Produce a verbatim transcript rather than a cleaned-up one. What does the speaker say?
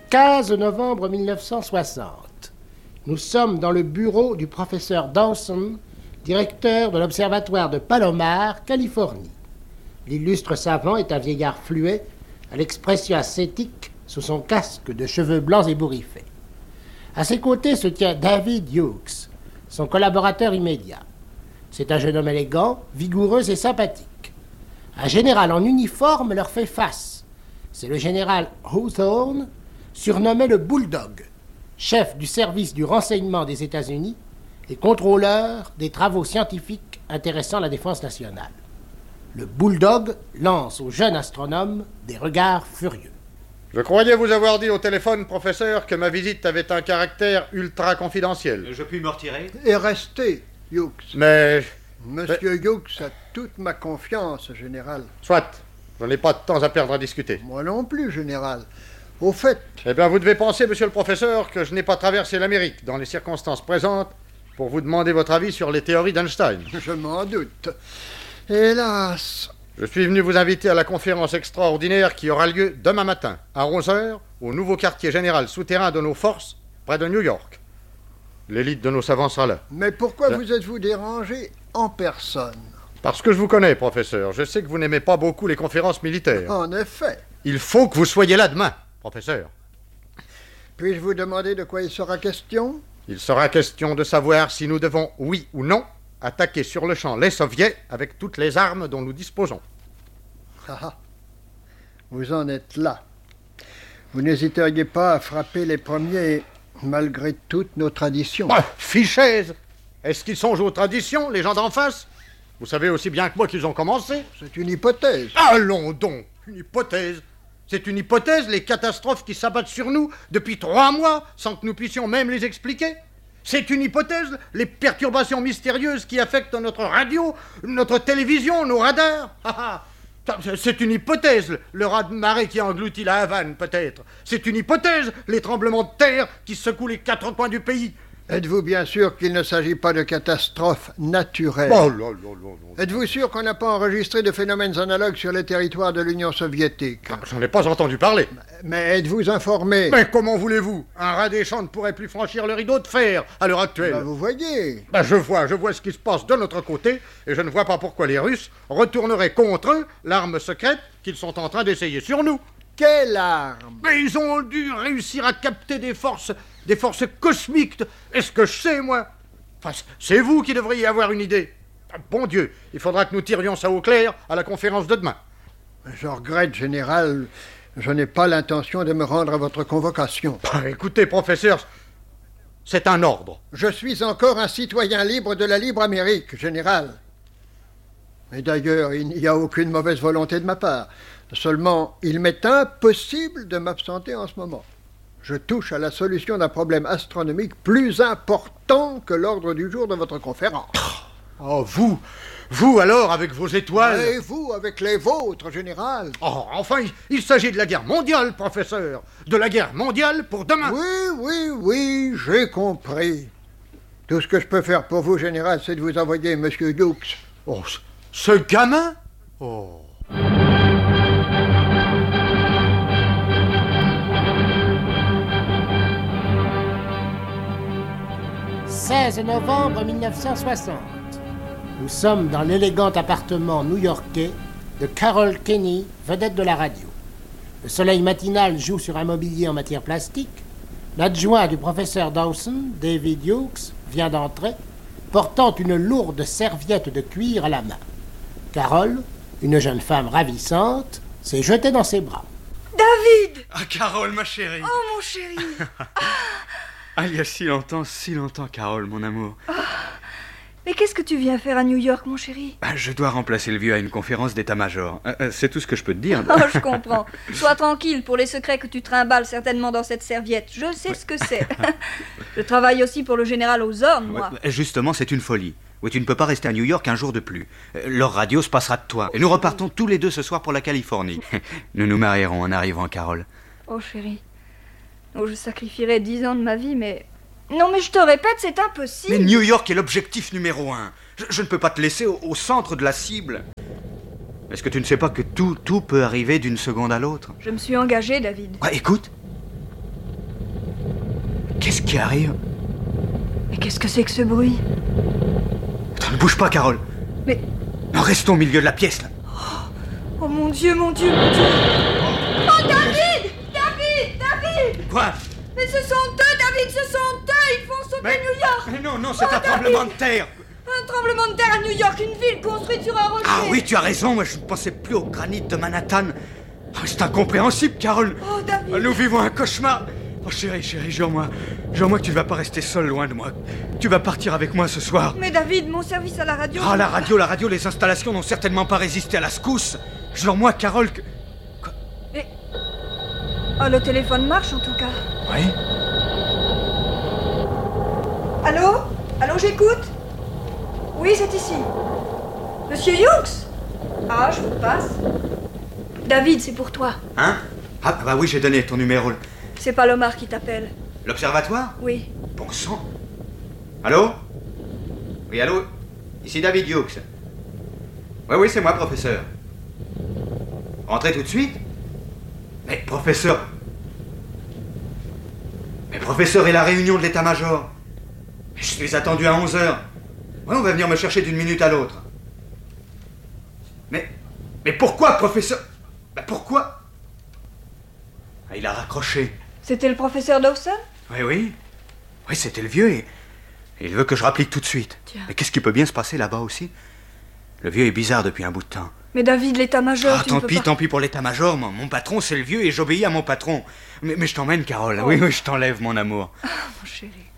quinze novembre mille neuf cent soixante. Nous sommes dans le bureau du professeur Dawson, directeur de l'Observatoire de Palomar, Californie. L'illustre savant est un vieillard fluet, à l'expression ascétique, sous son casque de cheveux blancs ébouriffés. À ses côtés se tient David Hughes, son collaborateur immédiat. C'est un jeune homme élégant, vigoureux et sympathique. Un général en uniforme leur fait face. C'est le général Hawthorne, surnommé le Bulldog, chef du service du renseignement des États-Unis et contrôleur des travaux scientifiques intéressant la défense nationale. Le Bulldog lance au jeune astronome des regards furieux. Je croyais vous avoir dit au téléphone, professeur, que ma visite avait un caractère ultra confidentiel. Je puis me retirer ? Et restez, Hughes. Mais... Monsieur Hughes a toute ma confiance, général. Soit, je n'ai pas de temps à perdre à discuter. Moi non plus, général. Au fait... Eh bien, vous devez penser, monsieur le professeur, que je n'ai pas traversé l'Amérique dans les circonstances présentes pour vous demander votre avis sur les théories d'Einstein. Je m'en doute. Hélas... Je suis venu vous inviter à la conférence extraordinaire qui aura lieu demain matin, à onze heures, au nouveau quartier général souterrain de nos forces, près de New York. L'élite de nos savants sera là. Mais pourquoi là. vous êtes-vous dérangé en personne? Parce que je vous connais, professeur. Je sais que vous n'aimez pas beaucoup les conférences militaires. En effet. Il faut que vous soyez là demain, professeur. Puis-je vous demander de quoi il sera question? Il sera question de savoir si nous devons, oui ou non, attaquer sur le champ les soviets avec toutes les armes dont nous disposons. Ah ah. Vous en êtes là. Vous n'hésiteriez pas à frapper les premiers, malgré toutes nos traditions. Bah, fichaise! Est-ce qu'ils songent aux traditions, les gens d'en face? Vous savez aussi bien que moi qu'ils ont commencé. C'est une hypothèse. Allons donc! Une hypothèse! C'est une hypothèse, les catastrophes qui s'abattent sur nous depuis trois mois, sans que nous puissions même les expliquer. C'est une hypothèse, les perturbations mystérieuses qui affectent notre radio, notre télévision, nos radars. C'est une hypothèse, le raz-de-marée qui engloutit la Havane, peut-être. C'est une hypothèse, les tremblements de terre qui secouent les quatre coins du pays. Êtes-vous bien sûr qu'il ne s'agit pas de catastrophes naturelles? Oh là là là là. Êtes-vous sûr qu'on n'a pas enregistré de phénomènes analogues sur les territoires de l'Union soviétique? Ah, j'en ai pas entendu parler. Mais êtes-vous informé? Mais comment voulez-vous? Un rat des champs ne pourrait plus franchir le rideau de fer à l'heure actuelle. Ben vous voyez. Ben je vois, je vois ce qui se passe de notre côté, et je ne vois pas pourquoi les Russes retourneraient contre eux l'arme secrète qu'ils sont en train d'essayer sur nous. Quelle arme? Mais ils ont dû réussir à capter des forces, des forces cosmiques. Est-ce que je sais, moi? Enfin, c'est vous qui devriez avoir une idée. Bon Dieu, il faudra que nous tirions ça au clair à la conférence de demain. Je regrette, général, je n'ai pas l'intention de me rendre à votre convocation. Bah, écoutez, professeur, c'est un ordre. Je suis encore un citoyen libre de la libre Amérique, général. Et d'ailleurs, il n'y a aucune mauvaise volonté de ma part. Seulement, il m'est impossible de m'absenter en ce moment. Je touche à la solution d'un problème astronomique plus important que l'ordre du jour de votre conférence. Oh, vous, vous alors, avec vos étoiles... Et vous, avec les vôtres, général. Oh, enfin, il, il s'agit de la guerre mondiale, professeur. De la guerre mondiale pour demain. Oui, oui, oui, j'ai compris. Tout ce que je peux faire pour vous, général, c'est de vous envoyer M. Hughes. Oh, ce, ce gamin? Oh... seize novembre mille neuf cent soixante. Nous sommes dans l'élégant appartement new-yorkais de Carol Kenny, vedette de la radio. Le soleil matinal joue sur un mobilier en matière plastique. L'adjoint du professeur Dawson, David Hughes, vient d'entrer, portant une lourde serviette de cuir à la main. Carol, une jeune femme ravissante, s'est jetée dans ses bras. David! Ah, Carole, ma chérie! Oh, mon chéri! Ah, il y a si longtemps, si longtemps, Carole, mon amour. Oh, mais qu'est-ce que tu viens faire à New York, mon chéri? Ah, je dois remplacer le vieux à une conférence d'état-major. Euh, euh, c'est tout ce que je peux te dire. Oh, je comprends. Sois tranquille pour les secrets que tu trimbales certainement dans cette serviette. Je sais ce que c'est. Je travaille aussi pour le général Hawthorne, moi. Ouais, justement, c'est une folie. Oui, tu ne peux pas rester à New York un jour de plus. Euh, leur radio se passera de toi. Et nous repartons tous les deux ce soir pour la Californie. Nous nous marierons en arrivant, Carole. Oh, chérie. Oh, je sacrifierais dix ans de ma vie, mais... Non, mais je te répète, c'est impossible. Mais New York est l'objectif numéro un. Je, je ne peux pas te laisser au, au centre de la cible. Est-ce que tu ne sais pas que tout, tout peut arriver d'une seconde à l'autre? Je me suis engagée, David. Ouais, écoute. Qu'est-ce qui arrive? Mais qu'est-ce que c'est que ce bruit? Attends, ne bouge pas, Carole. Mais... Non, restons au milieu de la pièce, là. Oh mon Dieu, mon Dieu, mon Dieu! Oh, David! David! David! Quoi? Mais ce sont eux, David, ce sont eux! Ils font sauter Mais- New York! Mais non, non, c'est Oh, un David! tremblement de terre. Un tremblement de terre à New York, une ville construite sur un rocher! Ah oui, tu as raison, moi je ne pensais plus au granit de Manhattan. Ah, c'est incompréhensible, Carole. Oh, David! Nous vivons un cauchemar. Oh chérie, chérie, jure-moi. Jure-moi que tu ne vas pas rester seule loin de moi. Tu vas partir avec moi ce soir. Mais David, mon service à la radio... Ah, la radio, la radio, les installations n'ont certainement pas résisté à la secousse. Jure-moi, Carole, que... Mais... Oh, le téléphone marche en tout cas. Oui? Allô? Allô, j'écoute? Oui, c'est ici. Monsieur Hughes? Ah, je vous passe. David, c'est pour toi. Hein? Ah, bah oui, j'ai donné ton numéro. C'est Palomar qui t'appelle. L'observatoire? Oui. Bon sang. Allô? Oui, allô? Ici David Hughes. Oui, oui, c'est moi, professeur. Rentrez tout de suite? Mais, professeur... Mais, professeur, et la réunion de l'état-major? Je suis attendu à onze heures. Oui, on va venir me chercher d'une minute à l'autre. Mais... Mais pourquoi, professeur? Bah, pourquoi? Ah, il a raccroché. C'était le professeur Dawson? Oui, oui. Oui, c'était le vieux et... et il veut que je rapplique tout de suite. Tiens. Mais qu'est-ce qui peut bien se passer là-bas aussi? Le vieux est bizarre depuis un bout de temps. Mais David, l'état-major, Ah, tu tant ne peux pis, pas... tant pis pour l'état-major. Mon, mon patron, c'est le vieux et j'obéis à mon patron. Mais, mais je t'emmène, Carole. Oh. Oui, oui, je t'enlève, mon amour. Ah, mon chéri.